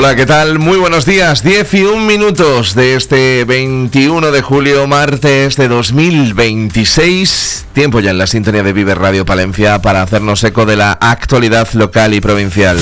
Hola, ¿qué tal? Muy buenos días. 10 y 1 minutos de este 21 de julio, martes de 2026. Tiempo ya en la sintonía de Vive Radio Palencia para hacernos eco de la actualidad local y provincial.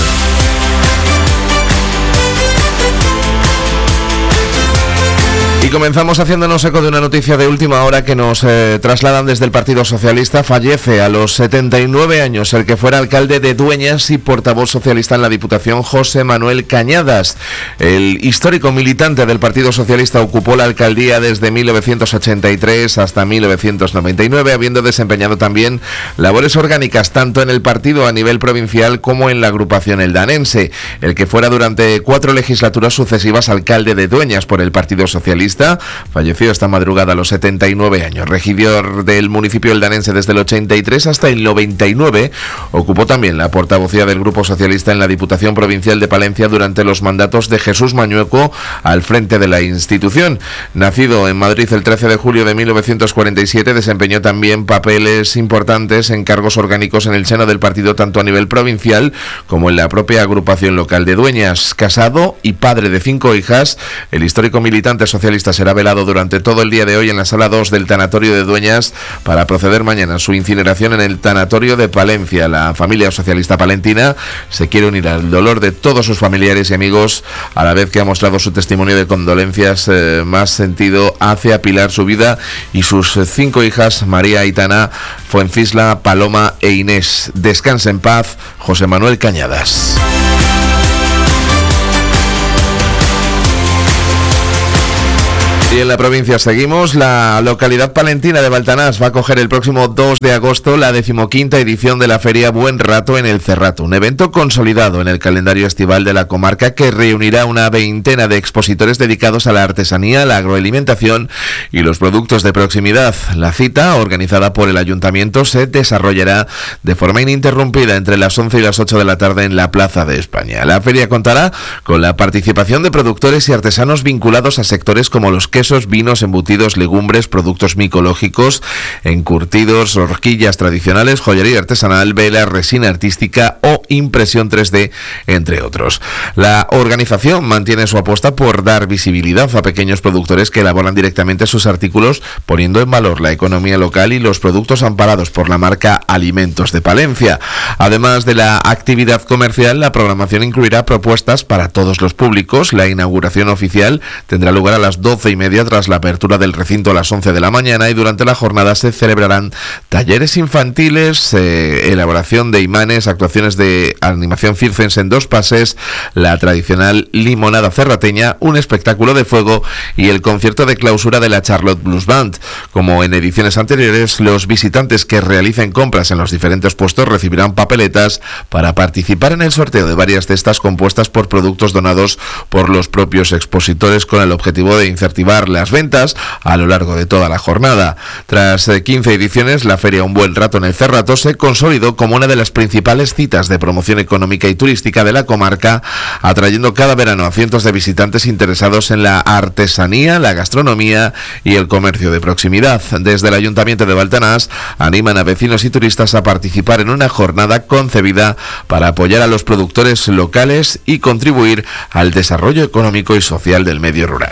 Y comenzamos haciéndonos eco de una noticia de última hora que nos trasladan desde el Partido Socialista. Fallece a los 79 años el que fuera alcalde de Dueñas y portavoz socialista en la Diputación, José Manuel Cañadas. El histórico militante del Partido Socialista ocupó la alcaldía desde 1983 hasta 1999, habiendo desempeñado también labores orgánicas tanto en el partido a nivel provincial como en la agrupación eldanense. El que fuera durante 4 legislaturas sucesivas alcalde de Dueñas por el Partido Socialista falleció esta madrugada a los 79 años. Regidor del municipio eldanense desde el 83 hasta el 99, ocupó también la portavocía del Grupo Socialista en la Diputación Provincial de Palencia durante los mandatos de Jesús Mañueco al frente de la institución. Nacido en Madrid el 13 de julio de 1947, desempeñó también papeles importantes en cargos orgánicos en el seno del partido tanto a nivel provincial como en la propia agrupación local de Dueñas. Casado y padre de 5 hijas, el histórico militante socialista será velado durante todo el día de hoy en la sala 2 del tanatorio de Dueñas para proceder mañana a su incineración en el tanatorio de Palencia. La familia socialista palentina se quiere unir al dolor de todos sus familiares y amigos, a la vez que ha mostrado su testimonio de condolencias más sentido hacia Pilar, su vida, y sus 5 hijas, María, Aitana, Fuencisla, Paloma e Inés. Descanse en paz, José Manuel Cañadas. Y en la provincia seguimos. La localidad palentina de Baltanás va a acoger el próximo 2 de agosto la 15ª edición de la Feria Buen Rato en el Cerrato, un evento consolidado en el calendario estival de la comarca que reunirá una veintena de expositores dedicados a la artesanía, la agroalimentación y los productos de proximidad. La cita, organizada por el Ayuntamiento, se desarrollará de forma ininterrumpida entre las 11 y las 8 de la tarde en la Plaza de España. La feria contará con la participación de productores y artesanos vinculados a sectores como los quesos, vinos, embutidos, legumbres, productos micológicos, encurtidos, horquillas tradicionales, joyería artesanal, vela, resina artística o impresión 3D, entre otros. La organización mantiene su apuesta por dar visibilidad a pequeños productores que elaboran directamente sus artículos, poniendo en valor la economía local y los productos amparados por la marca Alimentos de Palencia. Además de la actividad comercial, la programación incluirá propuestas para todos los públicos. La inauguración oficial tendrá lugar a las 12:30 tras la apertura del recinto a las 11 de la mañana, y durante la jornada se celebrarán talleres infantiles, elaboración de imanes, actuaciones de animación circense en 2 pases, la tradicional limonada cerrateña, un espectáculo de fuego y el concierto de clausura de la Charlotte Blues Band. Como en ediciones anteriores, los visitantes que realicen compras en los diferentes puestos recibirán papeletas para participar en el sorteo de varias cestas compuestas por productos donados por los propios expositores, con el objetivo de incentivar las ventas a lo largo de toda la jornada. Tras 15 ediciones, la Feria Un Buen Rato en el Cerrato se consolidó como una de las principales citas de promoción económica y turística de la comarca, atrayendo cada verano a cientos de visitantes interesados en la artesanía, la gastronomía y el comercio de proximidad. Desde el Ayuntamiento de Baltanás animan a vecinos y turistas a participar en una jornada concebida para apoyar a los productores locales y contribuir al desarrollo económico y social del medio rural.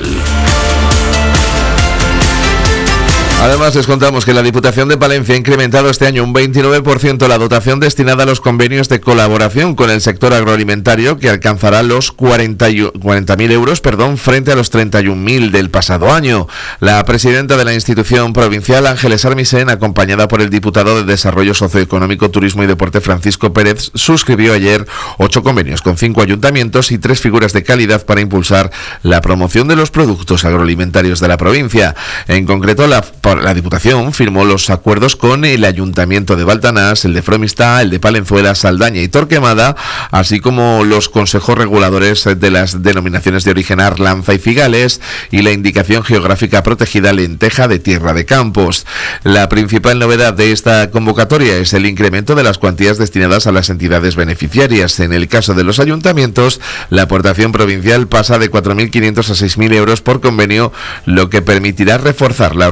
Además, les contamos que la Diputación de Palencia ha incrementado este año un 29% la dotación destinada a los convenios de colaboración con el sector agroalimentario, que alcanzará los 40.000 euros, frente a los 31.000 del pasado año. La presidenta de la institución provincial, Ángeles Armisen, acompañada por el diputado de Desarrollo Socioeconómico, Turismo y Deporte, Francisco Pérez, suscribió ayer 8 convenios con 5 ayuntamientos y 3 figuras de calidad para impulsar la promoción de los productos agroalimentarios de la provincia. En concreto, la Diputación firmó los acuerdos con el Ayuntamiento de Baltanás, el de Fromista, el de Palenzuela, Saldaña y Torquemada, así como los consejos reguladores de las denominaciones de origen Arlanza y Cigales y la indicación geográfica protegida Lenteja de Tierra de Campos. La principal novedad de esta convocatoria es el incremento de las cuantías destinadas a las entidades beneficiarias. En el caso de los ayuntamientos, la aportación provincial pasa de 4.500 a 6.000 euros por convenio, lo que permitirá reforzar la organización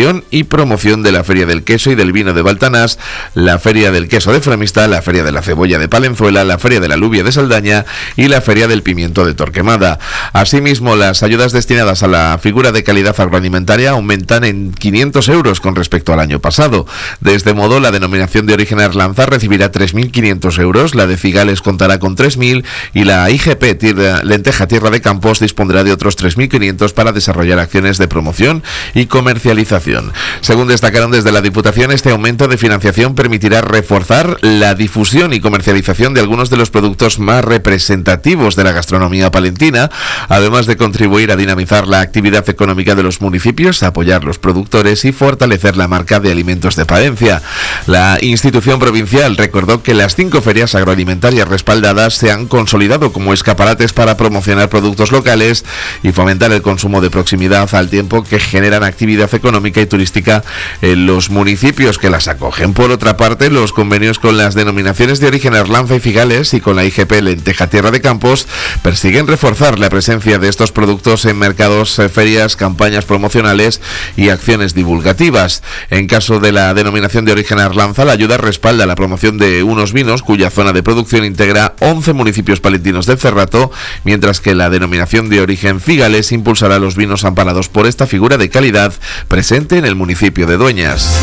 organización y promoción de la Feria del Queso y del Vino de Baltanás, la Feria del Queso de Fremista, la Feria de la Cebolla de Palenzuela, la Feria de la Alubia de Saldaña y la Feria del Pimiento de Torquemada. Asimismo, las ayudas destinadas a la figura de calidad agroalimentaria aumentan en 500 euros con respecto al año pasado. De este modo, la denominación de origen Arlanza recibirá 3.500 euros, la de Cigales contará con 3.000 y la IGP Lenteja Tierra de Campos dispondrá de otros 3.500 para desarrollar acciones de promoción y comercialización. Según destacaron desde la Diputación, este aumento de financiación permitirá reforzar la difusión y comercialización de algunos de los productos más representativos de la gastronomía palentina, además de contribuir a dinamizar la actividad económica de los municipios, apoyar los productores y fortalecer la marca de alimentos de Palencia. La institución provincial recordó que las 5 ferias agroalimentarias respaldadas se han consolidado como escaparates para promocionar productos locales y fomentar el consumo de proximidad, al tiempo que generan actividad económica y turística en los municipios que las acogen. Por otra parte, los convenios con las denominaciones de origen Arlanza y Cigales y con la IGP Lenteja Tierra de Campos persiguen reforzar la presencia de estos productos en mercados, ferias, campañas promocionales y acciones divulgativas. En caso de la denominación de origen Arlanza, la ayuda respalda la promoción de unos vinos cuya zona de producción integra 11 municipios palentinos del Cerrato, mientras que la denominación de origen Cigales impulsará los vinos amparados por esta figura de calidad presente en el municipio de Dueñas.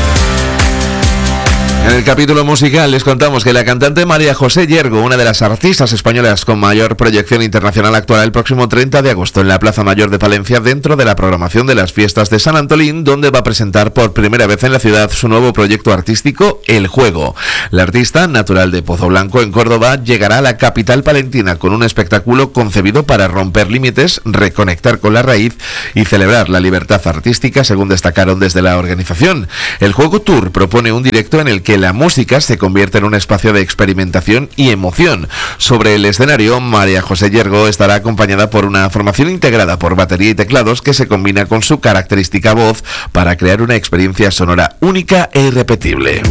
En el capítulo musical les contamos que la cantante María José Yergo, una de las artistas españolas con mayor proyección internacional, actuará el próximo 30 de agosto en la Plaza Mayor de Palencia dentro de la programación de las fiestas de San Antolín, donde va a presentar por primera vez en la ciudad su nuevo proyecto artístico, El Juego. La artista, natural de Pozo Blanco, en Córdoba, llegará a la capital palentina con un espectáculo concebido para romper límites, reconectar con la raíz y celebrar la libertad artística, según destacaron desde la organización. El Juego Tour propone un directo en el que la música se convierte en un espacio de experimentación y emoción. Sobre el escenario, María José Yergo estará acompañada por una formación integrada por batería y teclados que se combina con su característica voz para crear una experiencia sonora única e irrepetible.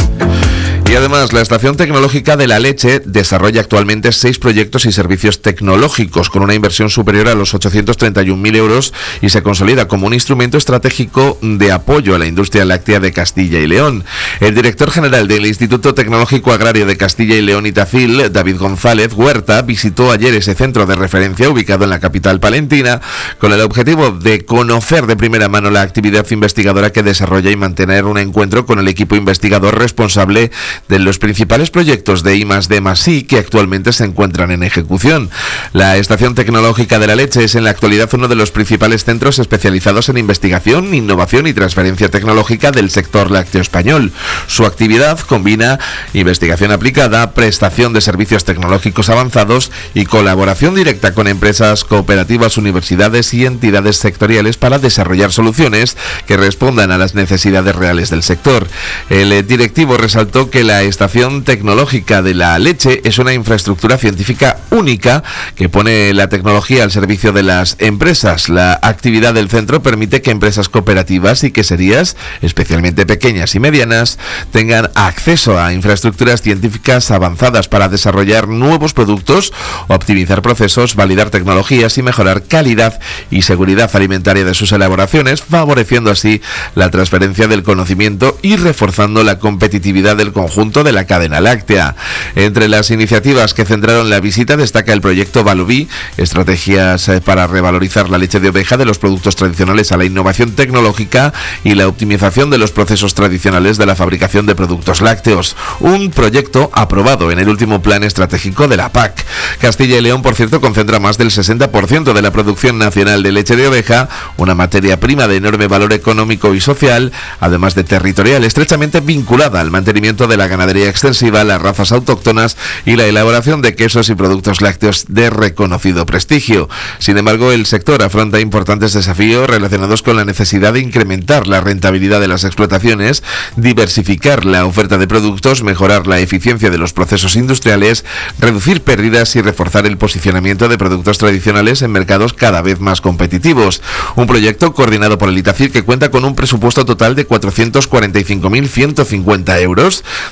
Y además, la Estación Tecnológica de La Leche desarrolla actualmente 6 proyectos y servicios tecnológicos con una inversión superior a los 831.000 euros y se consolida como un instrumento estratégico de apoyo a la industria láctea de Castilla y León. El director general del Instituto Tecnológico Agrario de Castilla y León Itacil, David González Huerta, visitó ayer ese centro de referencia ubicado en la capital palentina con el objetivo de conocer de primera mano la actividad investigadora que desarrolla y mantener un encuentro con el equipo investigador responsable de los principales proyectos de I+D+I que actualmente se encuentran en ejecución. La Estación Tecnológica de La Leche es en la actualidad uno de los principales centros especializados en investigación, innovación y transferencia tecnológica del sector lácteo español. Su actividad combina investigación aplicada, prestación de servicios tecnológicos avanzados y colaboración directa con empresas, cooperativas, universidades y entidades sectoriales para desarrollar soluciones que respondan a las necesidades reales del sector. El directivo resaltó que la Estación Tecnológica de La Leche es una infraestructura científica única que pone la tecnología al servicio de las empresas. La actividad del centro permite que empresas cooperativas y queserías, especialmente pequeñas y medianas, tengan acceso a infraestructuras científicas avanzadas para desarrollar nuevos productos, optimizar procesos, validar tecnologías y mejorar calidad y seguridad alimentaria de sus elaboraciones, favoreciendo así la transferencia del conocimiento y reforzando la competitividad del conjunto de la cadena láctea. Entre las iniciativas que centraron la visita destaca el proyecto Valubí, estrategias para revalorizar la leche de oveja de los productos tradicionales a la innovación tecnológica y la optimización de los procesos tradicionales de la fabricación de productos lácteos. Un proyecto aprobado en el último plan estratégico de la PAC. Castilla y León, por cierto, concentra más del 60% de la producción nacional de leche de oveja, una materia prima de enorme valor económico y social, además de territorial, estrechamente vinculada al mantenimiento de la ganadería extensiva, las razas autóctonas y la elaboración de quesos y productos lácteos de reconocido prestigio. Sin embargo, el sector afronta importantes desafíos relacionados con la necesidad de incrementar la rentabilidad de las explotaciones, diversificar la oferta de productos, mejorar la eficiencia de los procesos industriales, reducir pérdidas y reforzar el posicionamiento de productos tradicionales en mercados cada vez más competitivos. Un proyecto coordinado por el Itacil que cuenta con un presupuesto total de 445.150 euros,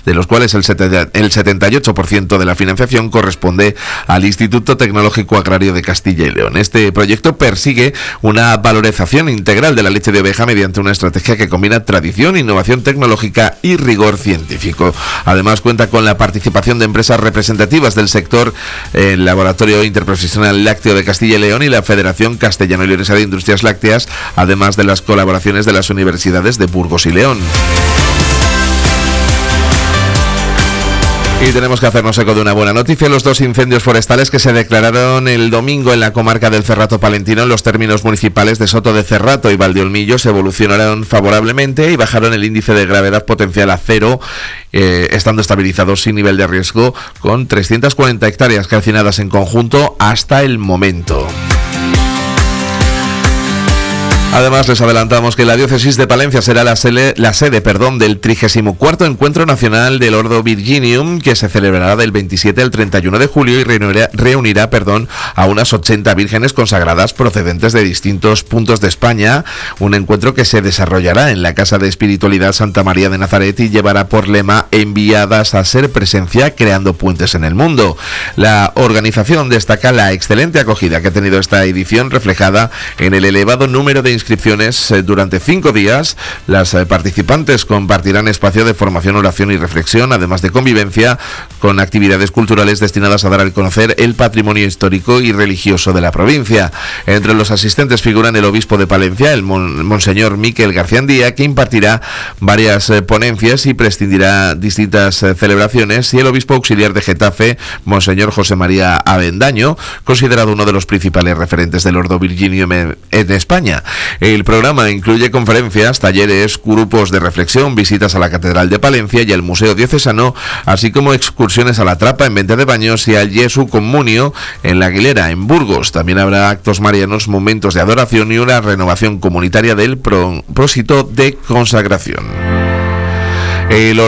de los cuales el 78% de la financiación corresponde al Instituto Tecnológico Agrario de Castilla y León. Este proyecto persigue una valorización integral de la leche de oveja mediante una estrategia que combina tradición, innovación tecnológica y rigor científico. Además, cuenta con la participación de empresas representativas del sector, el Laboratorio Interprofesional Lácteo de Castilla y León y la Federación Castellano-Leonesa de Industrias Lácteas, además de las colaboraciones de las universidades de Burgos y León. Y tenemos que hacernos eco de una buena noticia. Los 2 incendios forestales que se declararon el domingo en la comarca del Cerrato Palentino en los términos municipales de Soto de Cerrato y Valdeolmillos evolucionaron favorablemente y bajaron el índice de gravedad potencial a 0, estando estabilizados sin nivel de riesgo, con 340 hectáreas calcinadas en conjunto hasta el momento. Además, les adelantamos que la diócesis de Palencia será la sede del 34º Encuentro Nacional del Ordo Virginium, que se celebrará del 27 al 31 de julio y reunirá a unas 80 vírgenes consagradas procedentes de distintos puntos de España. Un encuentro que se desarrollará en la Casa de Espiritualidad Santa María de Nazaret y llevará por lema "Enviadas a ser presencia, creando puentes en el mundo". La organización destaca la excelente acogida que ha tenido esta edición, reflejada en el elevado número de inscripciones durante 5 días. Las participantes compartirán espacio de formación, oración y reflexión, además de convivencia, con actividades culturales destinadas a dar a conocer el patrimonio histórico y religioso de la provincia. Entre los asistentes figuran el obispo de Palencia, el monseñor Miquel García Andía, que impartirá varias ponencias y prescindirá distintas celebraciones, y el obispo auxiliar de Getafe, monseñor José María Avendaño, considerado uno de los principales referentes del Ordo Virginium en España. El programa incluye conferencias, talleres, grupos de reflexión, visitas a la Catedral de Palencia y al Museo Diocesano, así como excursiones a la Trapa en Venta de Baños y al Jesu Comunio en La Aguilera, en Burgos. También habrá actos marianos, momentos de adoración y una renovación comunitaria del propósito de consagración. El